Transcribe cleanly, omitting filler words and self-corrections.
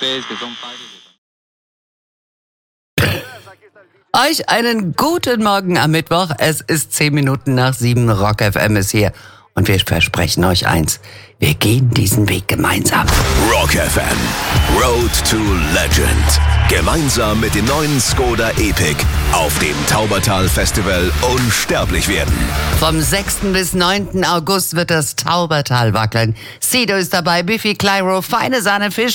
Euch einen guten Morgen am Mittwoch. Es ist 10 Minuten nach 7. Rock FM ist hier. Und wir versprechen euch eins. Wir gehen diesen Weg gemeinsam. Rock FM. Road to Legend. Gemeinsam mit dem neuen Skoda Epic auf dem Taubertal Festival unsterblich werden. Vom 6. bis 9. August wird das Taubertal wackeln. Sido ist dabei, Biffy Clyro, Feine Sahne Fisch.